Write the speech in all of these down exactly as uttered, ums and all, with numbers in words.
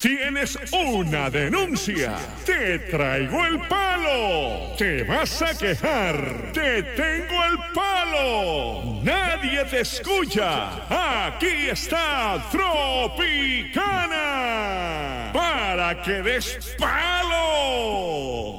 Tienes una denuncia. Te traigo el palo. Te vas a quejar. Te tengo el palo. Nadie te escucha. Aquí está Tropicana. Para que des palo.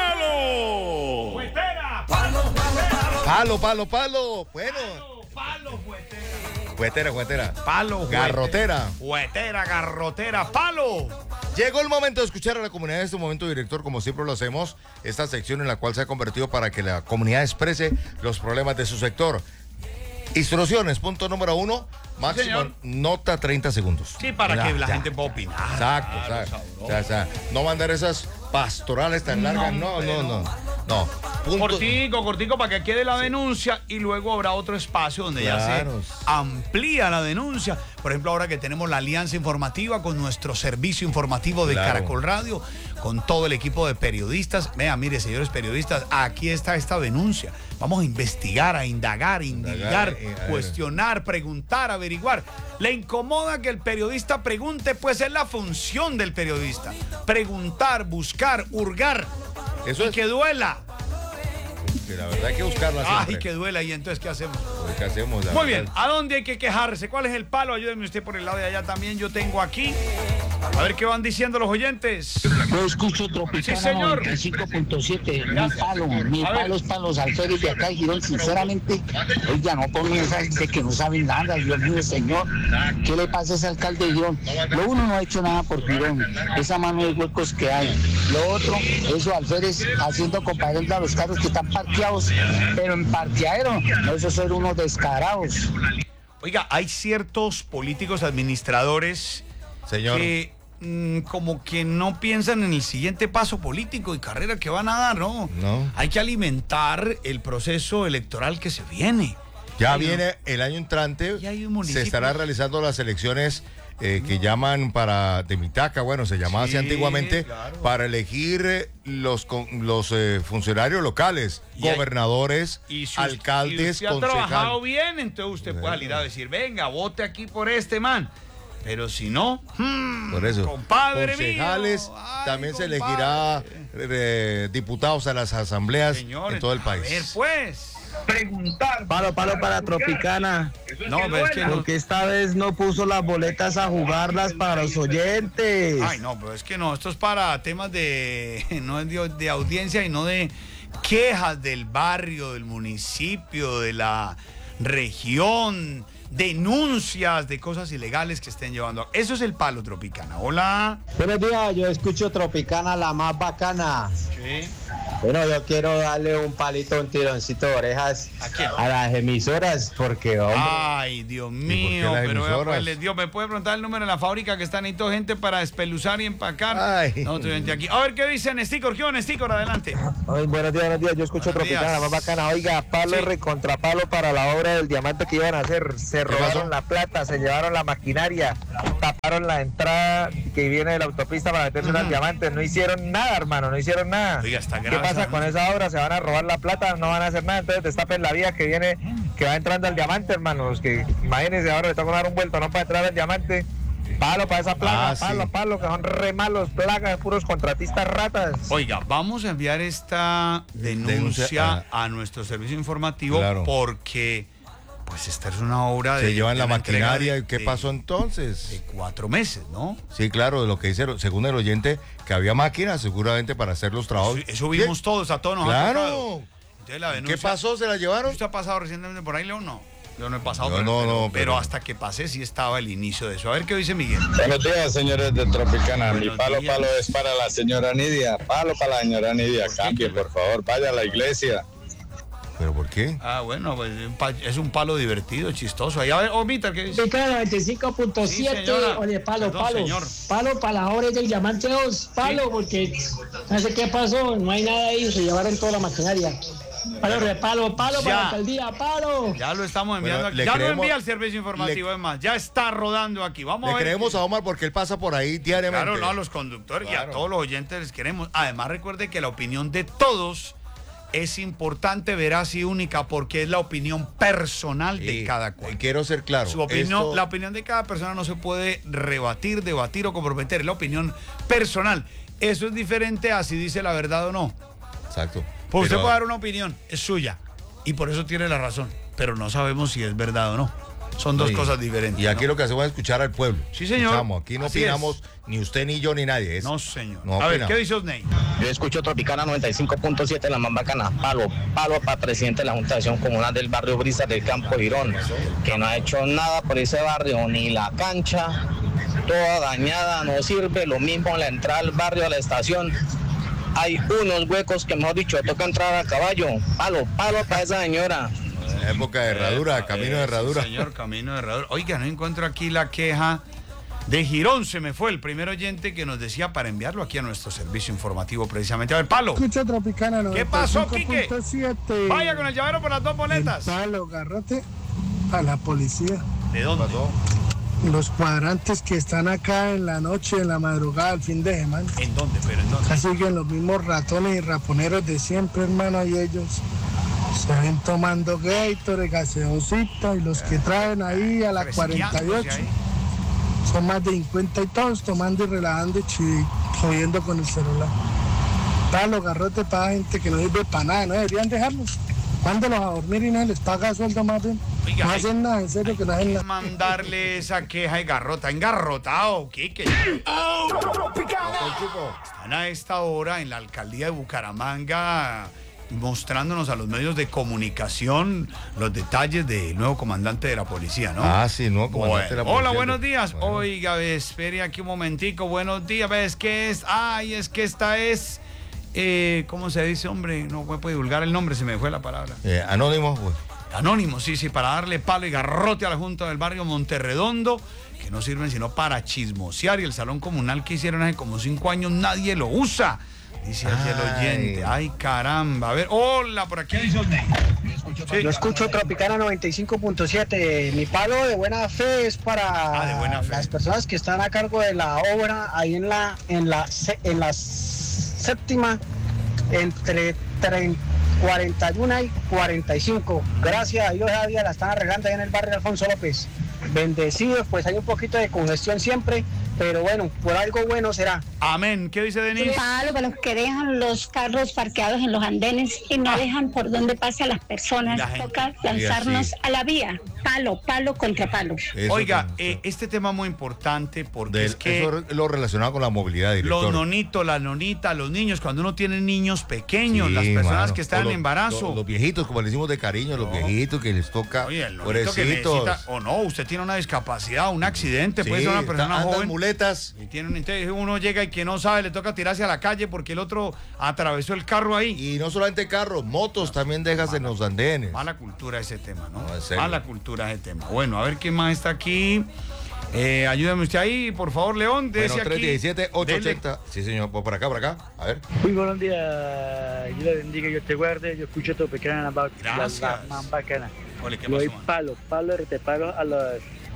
¡Palo! ¡Juetera! ¡Palo, palo, palo! Palo, palo, palo. Bueno. ¡Palo, palo, juetera! Juetera, juetera. Palo, juetera. Garrotera. Juetera, garrotera, palo. Llegó el momento de escuchar a la comunidad. En este momento, director, como siempre lo hacemos, esta sección en la cual se ha convertido para que la comunidad exprese los problemas de su sector. Instrucciones, punto número uno, máximo sí, nota treinta segundos. Sí, para ya, que la ya. gente pueda opinar. Exacto, Claro, exacto. O sea, o sea, no mandar esas pastorales tan largas, no, no, no. No. Punto. Cortico, cortico, para que quede la denuncia y luego habrá otro espacio donde Claro. ya se amplía la denuncia. Por ejemplo, ahora que tenemos la alianza informativa con nuestro servicio informativo de Claro. Caracol Radio, con todo el equipo de periodistas. Vea, mire, señores periodistas, aquí está esta denuncia. Vamos a investigar, a indagar, indagar, Indagar, eh, a ver. cuestionar, preguntar, averiguar. ¿Le incomoda que el periodista pregunte? Pues es la función del periodista. Preguntar, buscar, hurgar. Eso y es. que duela. Que la verdad hay que buscarla siempre. Ay, que duela. ¿Y entonces qué hacemos? ¿Qué hacemos? La Muy verdad. bien. ¿A dónde hay que quejarse? ¿Cuál es el palo? Ayúdenme usted por el lado de allá también. Yo tengo aquí. A ver qué van diciendo los oyentes. Yo escucho Tropicana Sí, señor. noventa y cinco punto siete. Mi Gracias. palo, mi A ver. palo es para los alférez de acá de Girón. Sinceramente, oiga, no pongan esa gente que no saben nada. Dios mío, señor. ¿Qué le pasa a ese alcalde de Girón? Lo uno, no ha hecho nada por Girón. Esa mano de huecos que hay. Lo otro, esos alférez haciendo comparenda a los carros que están parqueados, pero en parqueadero. No, esos son unos descarados. Oiga, hay ciertos políticos administradores Señor. que mm, como que no piensan en el siguiente paso político y carrera que van a dar, ¿no? No. Hay que alimentar el proceso electoral que se viene. Ya Hay un- viene el año entrante, Y hay un se municipio- estarán realizando las elecciones eh, que llaman para de Mitaca, bueno, se llamaba así Sí, antiguamente, claro. para elegir eh, los con- los eh, funcionarios locales, Y hay- gobernadores, Y si usted- alcaldes, si usted ha trabajado concejales. bien, entonces usted puede salir a decir, venga, vote aquí por este man. Pero si no, hmm, Por eso, compadre concejales, mío, ay, también se compadre. elegirá eh, diputados a las asambleas Señores, en todo el a país. ver, pues. Preguntar. Palo, palo para Tropicana. No, pero es que no. Porque esta vez no puso las boletas a jugarlas para los oyentes. Ay, no, pero es que no, esto es para temas de, no es de, de audiencia y no de quejas del barrio, del municipio, de la región, denuncias de cosas ilegales que estén llevando. Eso es el palo Tropicana. Hola. Buenos días, yo escucho Tropicana, la más bacana. Sí. Bueno, yo quiero darle un palito, un tironcito de orejas ¿A quién? a las emisoras, porque, hombre, Ay, Dios mío, las pero vea, emisoras? pues, les dio, ¿me puede preguntar el número de la fábrica que está necesito gente para espeluzar y empacar? Ay. No, estoy gente aquí. A ver qué dice Nesticor, ¿qué onda, Nesticor? Adelante. Ay, buenos días, buenos días, yo escucho Buenos Tropicana, días. la más bacana. Oiga, palo Sí. recontra palo para la obra del diamante que iban a hacer. Se pasó? robaron la plata, se llevaron la maquinaria, taparon la entrada que viene de la autopista para meterse en el diamante. No hicieron nada, hermano, no hicieron nada. Oiga, está ¿Qué grave pasa esa con noticia. esa obra? Se van a robar la plata, no van a hacer nada, entonces destapen la vía que viene, que va entrando al diamante, hermanos, que imagínense, ahora le toca dar un vuelto, no para entrar al diamante. Palo para esa plaga, Ah, sí. palo, palo, que son re malos, plagas, puros contratistas ratas. Oiga, vamos a enviar esta denuncia, Denuncia, a nuestro servicio informativo Claro. porque pues esta es una obra de... Se llevan de la una entrega maquinaria, de- ¿y qué de- pasó entonces? De cuatro meses, ¿no? Sí, claro, de lo que dice, según el oyente, que había máquinas seguramente para hacer los trabajos. Eso, eso vimos ¿Qué? todos, a todos nos ha tocado. Claro. Entonces la ¿Qué denuncia... pasó? ¿Se la llevaron? ¿Usted ha pasado recientemente por ahí, León? No. Yo no he pasado, No, pero, no, pero- no, pero pero- hasta que pasé sí estaba el inicio de eso. A ver qué dice Miguel. Buenos días, señores de Tropicana. Mi Buenos palo días. palo es para la señora Nidia. Palo para la señora Nidia. ¿Por qué? Cambie, por favor. Vaya a la iglesia. ¿Pero por qué? Ah, bueno, pues un pa- es un palo divertido, chistoso. Ahí, a ver, Omita, ¿qué dice? Tropicana noventa y cinco punto Sí, siete, señora. oye, palo, Perdón, palo, señor. palo para las obras del Diamante dos, palo, porque no sé qué pasó, no hay nada ahí, se llevaron toda la maquinaria. Palo, re, palo, palo para Ya. la alcaldía, palo. Ya lo estamos enviando Bueno, aquí. le Ya lo creemos- envía al servicio informativo, le- es más. Ya está rodando aquí. Vamos Le a ver. creemos qué- a Omar porque él pasa por ahí diariamente. Claro, no, a los conductores y a Claro. todos los oyentes les queremos. Además, recuerde que la opinión de todos es importante, veraz y única, porque es la opinión personal de Y, cada cual. y quiero ser claro. Su opinión, esto- la opinión de cada persona no se puede rebatir, debatir o comprometer, es la opinión personal. Eso es diferente a si dice la verdad o no. Exacto. Porque usted Pero- puede dar una opinión, es suya, y por eso tiene la razón, pero no sabemos si es verdad o no. Son dos Sí. cosas diferentes. Y aquí ¿no? lo que hacemos es escuchar al pueblo. Sí, señor. Escuchamos, aquí no Así opinamos ni usted ni yo ni nadie. Es- No, señor. no a ver, opinamos. ¿qué dice Osney? Yo escucho Tropicana noventa y cinco punto siete, la más bacana. Palo, palo para presidente de la Junta de Acción Comunal del barrio Brisas del Campo Girón, que no ha hecho nada por ese barrio, ni la cancha, toda dañada, no sirve. Lo mismo en la entrada al barrio, a la estación. Hay unos huecos que, mejor dicho, toca entrar a caballo. Palo, palo para esa señora. Época de herradura, Eh, camino eh, de herradura. sí, señor, camino de herradura. Oiga, no encuentro aquí la queja de Girón. Se me fue el primer oyente que nos decía para enviarlo aquí a nuestro servicio informativo precisamente. A ver, Palo. Escucha Tropicana ¿Qué pasó, Quique? noventa y cinco punto siete. Vaya con el llavero por las dos boletas. El palo, garrote a la policía. ¿De dónde? Los cuadrantes que están acá en la noche, en la madrugada, el fin de semana. ¿En dónde? Pero en dónde. Así que los mismos ratones y raponeros de siempre, hermano, y ellos se ven tomando Gatorade, gaseosita, y los que traen ahí a la cuarenta y ocho son más de cincuenta y todos tomando y relajando y chi- jodiendo con el celular. Palo, garrote para gente que no sirve para nada, no deberían dejarlos. Mándelos a dormir y nadie les paga sueldo más bien. Oiga, no hay- hacen nada, en serio que no hacen Hay que nada. mandarle esa queja de garrota. Engarrotado, Quique. Están a esta hora en la alcaldía de Bucaramanga mostrándonos a los medios de comunicación los detalles del nuevo comandante de la policía, ¿no? Ah, sí, no, comandante de la Bueno, hola, policía. buenos días. Bueno. Oiga, ve, espere aquí un momentico. Buenos días, ¿ves qué es? Ay, es que esta es... eh, ¿Cómo se dice, hombre? No me puedo divulgar el nombre, se me fue la palabra. Eh, anónimo, pues. Anónimo, sí, sí, para darle palo y garrote a la Junta del Barrio Monterredondo, que no sirven sino para chismosear, y el salón comunal que hicieron hace como cinco años nadie lo usa. Dice así el Ay. oyente. Ay, caramba. A ver, hola, por aquí. Sí. Yo escucho Tropicana noventa y cinco punto siete. Mi palo de buena fe es para Ah, de buena fe. las personas que están a cargo de la obra ahí en la en la se- en la séptima entre tre- cuarenta y uno y cuarenta y cinco. Gracias a Dios, esa día la están arreglando ahí en el barrio de Alfonso López. Bendecidos, pues hay un poquito de congestión siempre, pero bueno, por algo bueno será. Amén. ¿Qué dice Denise? Palo para los que dejan los carros parqueados en los andenes y no dejan por donde pasan las personas. La gente. Toca lanzarnos Sí. a la vía. Palo, palo contra palo. Eso Oiga, que- eh, este tema es muy importante porque del- es que eso es lo relacionado con la movilidad, director. los nonitos, las nonitas, los niños, cuando uno tiene niños pequeños, Sí, las personas mano. que están O en los- embarazo. Los, los viejitos, como le decimos de cariño, los No. viejitos que les toca. Oye, el nonito que Pobrecitos. necesita, o no, usted tiene una discapacidad, un accidente, Sí, puede ser una persona andan joven. muletas. Y tiene un, entonces uno llega y que no sabe, le toca tirarse a la calle porque el otro atravesó el carro ahí. Y no solamente carros, motos también dejas en los andenes. Mala cultura ese tema, ¿no? No, en serio. Mala cultura ese tema. Bueno, a ver quién más está aquí. Eh, ayúdame usted ahí, por favor, León. Bueno, Dese aquí. tres diecisiete, ocho Dele. ochenta. Sí, señor, pues por acá, por acá. A ver. Muy buenos días, yo le bendiga, yo te guarde, yo escucho tu pequeña la, ba- la, Gracias. la más bacana. Ole, ¿qué Yo doy pasó, man? palo, palo, te palo a los,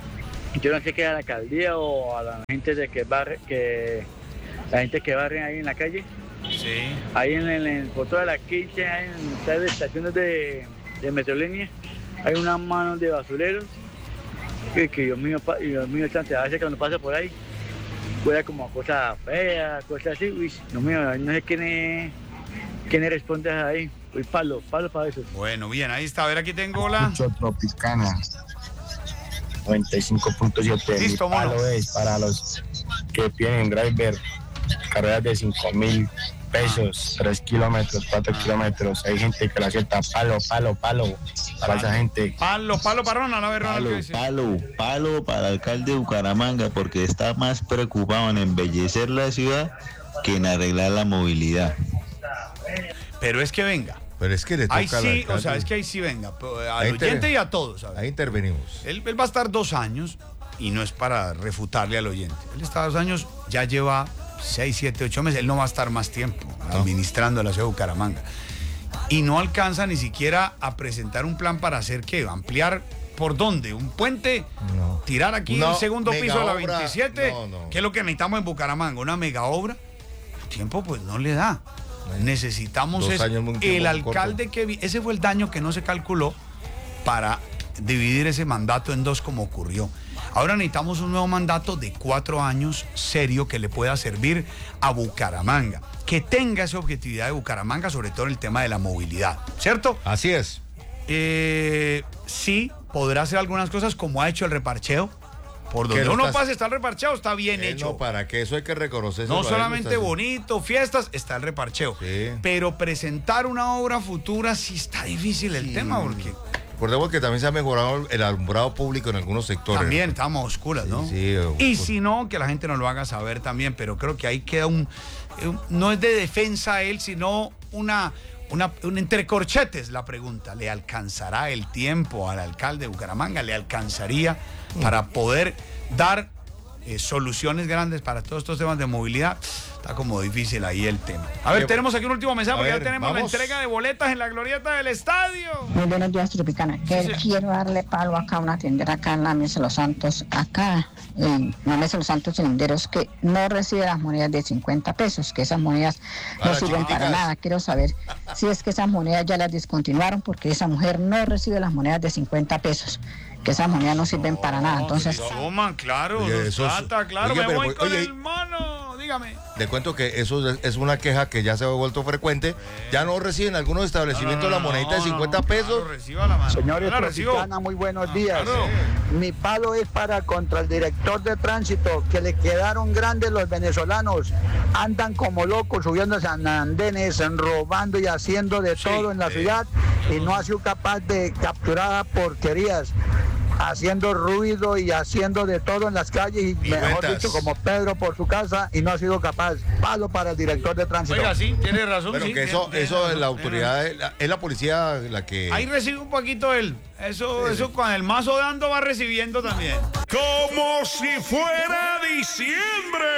yo no sé qué a la alcaldía o a la gente de que barre, que la gente que barre ahí en la calle, Sí. ahí en el, en, por toda la quince, ahí en las estaciones de, de Metrolínea, hay unas manos de basureros, que, que Dios mío, pa- Dios mío, chance, a veces cuando pasa por ahí, huele como a cosas feas, cosas así, uy, Dios mío, no sé quién es, quién es responde ahí, uy, palo, palo para eso. Bueno, bien, ahí está. A ver, aquí tengo la. Escucho Tropicana noventa y cinco punto siete. Listo, Mi palo mono. es para los que piden driver carreras de cinco mil pesos, tres kilómetros, cuatro kilómetros. Hay gente que lo acepta palo, palo, palo para esa gente. Palo, palo para Ronald. A ver, Ronald, ¿qué Palo, dice? palo, palo para el alcalde de Bucaramanga porque está más preocupado en embellecer la ciudad que en arreglar la movilidad. Pero es que venga. Pero es que le toca Ahí al sí, alcalde. o sea, es que ahí sí venga. pero Al Ahí oyente interve- y a todos, ¿sabes? Ahí intervenimos. Él, él va a estar dos años y no es para refutarle al oyente. Él está dos años, ya lleva seis, siete, ocho meses. Él no va a estar más tiempo administrando la ciudad de Bucaramanga. Y no alcanza ni siquiera a presentar un plan para hacer qué, ampliar por dónde, un puente, No. tirar aquí No, el segundo mega piso de la obra, veintisiete, no, no. que es lo que necesitamos en Bucaramanga, una mega obra. El tiempo pues no le da. Necesitamos Dos eso. años muy El tiempo muy alcalde que vi, ese fue el daño que no se calculó para dividir ese mandato en dos como ocurrió. Ahora necesitamos un nuevo mandato de cuatro años serio que le pueda servir a Bucaramanga, que tenga esa objetividad de Bucaramanga, sobre todo en el tema de la movilidad, ¿cierto? Así es. Eh, sí, podrá hacer algunas cosas como ha hecho el reparcheo. Por donde uno estás... pase está el reparcheo, está bien eh, hecho. No, para que eso hay que reconocer. No solamente bonito, fiestas, está el reparcheo. Sí. Pero presentar una obra futura sí está difícil el sí. tema, porque... Recordemos que también se ha mejorado el alumbrado público en algunos sectores. También estamos oscuras, ¿no? Sí, sí, y si no, que la gente nos lo haga saber también, pero creo que ahí queda un... No es de defensa a él, sino una... Una, un entrecorchetes la pregunta. ¿Le alcanzará el tiempo al alcalde de Bucaramanga? ¿Le alcanzaría para poder dar eh, soluciones grandes para todos estos temas de movilidad? Está como difícil ahí el tema. A ver, tenemos aquí un último mensaje porque ya tenemos la entrega de boletas en la glorieta del estadio. Muy buenos días, Tropicana. Que sí, sí. Quiero darle palo acá a una tiendera acá en la Mesa de los Santos, acá en la Mesa de los Santos Cilinderos, que no recibe las monedas de cincuenta pesos, que esas monedas no sirven para nada. Quiero saber si es que esas monedas ya las discontinuaron, porque esa mujer no recibe las monedas de cincuenta pesos. Que esas monedas no sirven no, para nada. Entonces, toman, claro, oye, eso trata, claro, oye, me voy con oye, el mano, dígame. Le cuento que eso es una queja que ya se ha vuelto frecuente. Ya no reciben algunos establecimientos no, no, no, la monedita no, de cincuenta no, pesos. Claro, la mano. Señores Tropicana, muy buenos días. Claro. Mi palo es para contra el director de tránsito, que le quedaron grandes los venezolanos. Andan como locos subiéndose a andenes, robando y haciendo de sí, todo en la sí. ciudad y no ha sido capaz de capturar porquerías, haciendo ruido y haciendo de todo en las calles y, y mejor ventas. dicho, como Pedro por su casa, y no ha sido capaz. Palo para el director de tránsito. Oiga, sí, tiene razón. Pero sí, que eso, tiene, eso tiene es la razón, autoridad, es la, es la policía la que... Ahí recibe un poquito él. Eso, sí, eso sí. Con el mazo dando va recibiendo también. Como si fuera diciembre.